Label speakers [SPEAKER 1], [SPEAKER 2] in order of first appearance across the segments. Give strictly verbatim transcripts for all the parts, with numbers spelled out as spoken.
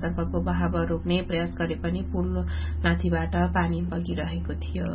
[SPEAKER 1] तर्फको बहाव रोक्ने प्रयास गरे पनि पुल माथिबाट पानी बगिरहेको थियो।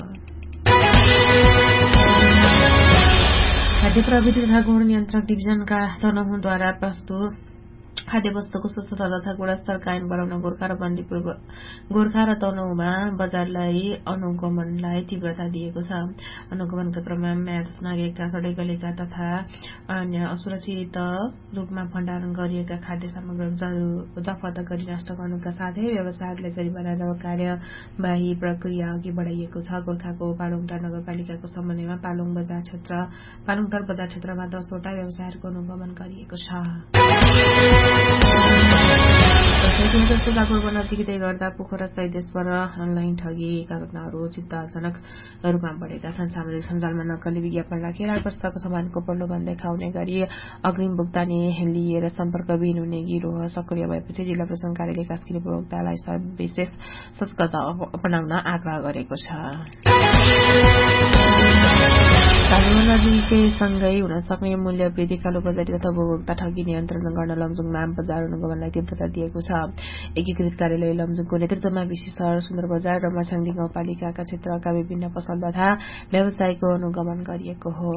[SPEAKER 1] खाद्य प्रविधि तथा गुण नियन्त्रक डिभिजनका तनहुँद्वारा प्रस्तुत खाद्य वस्तुको शुद्धता तथा गुणस्तर कायम गराउन गोर्खा र बन्दीपुर गोर्खा र तनहुँमा बजारलाई अनुगमनलाई तीव्रता दिएको छ। अनुगमनका क्रममा म्याद नागेका सडै गलेका तथा अन्य असुरक्षित रूपमा भण्डारण गरिएका खाद्य सामग्रीहरू दफात गरी नष्ट गर्नुका साथै व्यवसायीहरूलाई जरिवाना र कार्यवाही प्रक्रिया अघि बढाइएको छ। गोर्खाको पालुङटार नगरपालिकाको समन्वयमा पालुङ बजार क्षेत्र पालुङटार बजार क्षेत्रमा दसवटा व्यवसायहरूको अनुगमन गरिएको छ। जस्तो जागरुक नजिकै गर्दा पोखरा सहित देशभर अनलाइन ठगीका घटनाहरू चिन्ताजनक रूपमा बढेका छन्। सामाजिक सञ्जालमा नक्कली विज्ञापन राखेर आकर्षक सामानको प्रलोभन देखाउने गरी अग्रिम भुक्तानी लिएर सम्पर्कविहीन हुने गिरोह सक्रिय भएपछि जिल्ला प्रशासन कार्यालय कास्कीले उपभोक्तालाई विशेष सतर्कता अपनाउन आग्रह गरेको छ। सँगै हुन सक्ने मूल्य वृद्धि कालो बजारी तथा उपभोक्ता ठगी नियन्त्रण गर्न लमजुङमा बजार अनुगमनलाई तीव्रता दिएको छ। एकीकृत कार्यालय लमजुङको नेतृत्वमा विशेष सहर सुन्दर बजार र मछाङदी गाउँपालिकाका क्षेत्रका विभिन्न पसल तथा व्यवसायको अनुगमन गरिएको हो।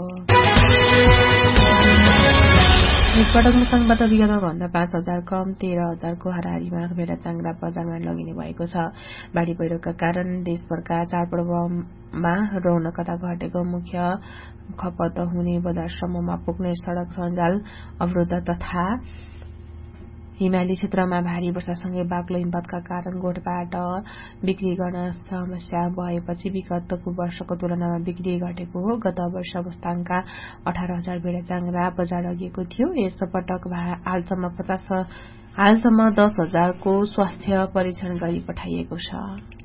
[SPEAKER 1] एकपटक मुसाङबाट विगतमा भन्दा पाँच हजार कम तेह्र हजारको हाराहारीमा भेडा चाङ्रा बजारमा लगिने भएको छ। बाढ़ी पहिरोका कारण देशभरका चाडपर्वमा रौनकता घटेको मुख्य खपत हुने बजारसम्ममा पुग्ने सड़क सञ्जाल अवरोध तथा हिमाली क्षेत्रमा भारी वर्षासँगै बाक्लो हिमपातका कारण गोठबाट बिक्री गर्न समस्या भएपछि विगतको वर्षको तुलनामा बिक्री घटेको हो। गत वर्ष मुस्ताङका अठार हजार भेडा चाङ्रा बजार लगिएको थियो। यस पटक हालसम्म पचास हालसम्म दस हजारको स्वास्थ्य परीक्षण गरी पठाइएको छ।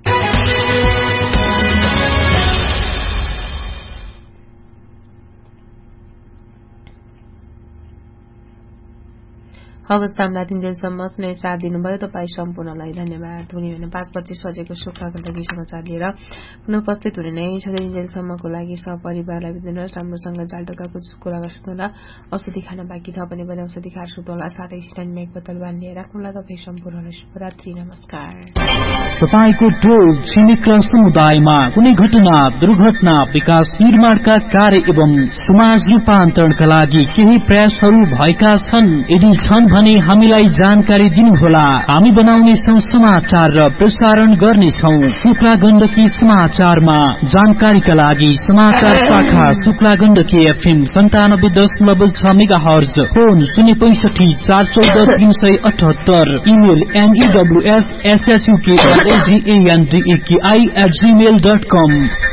[SPEAKER 1] हवस् सामना तीन दिनसम्म स्नेह साथ दिनुभयो। तपाईँ सम्पूर्णलाई धन्यवाद। हुने भने पाँच पच्चीस बजेको शुक्र गण्डकी समाचार लिएर पुनः उपस्थित हुने नै छ। तीन दिनसम्मको लागि सहपरिवारलाई बिदिनुहोस्। राम्रोसँग जालटोकाको कुरा सुत्नुहोला। औषधि खान बाँकी छ भने पनि औषधि खाएर सुत्नुहोला। साथै स्ट्यान्डमा एक बोतल बाँध लिएर राख्नुहोला। तपाईँ सम्पूर्णलाई शुभरात्रि नमस्कार।
[SPEAKER 2] तपाईँको टोल छिमेक र समुदायमा कुनै घटना दुर्घटना विकास निर्माणका कार्य एवं समाज रूपान्तरणका लागि केही प्रयासहरू भएका छन्। यदि छन् भने हामीलाई जानकारी दिनुहोला। हामी बनाउनेछौं समाचार र प्रसारण गर्नेछौं। शुक्ला गण्डकी समाचारमा जानकारीका लागि समाचार शाखा शुक्ला गण्डकी एफएम सन्तानब्बे दशमलव छ मेगा हर्ज, फोन शून्य पैंसठी चार चौध तीन सय अठहत्तर, email एनईडब्ल्यूएस एसएसयूके at Gmail dot com.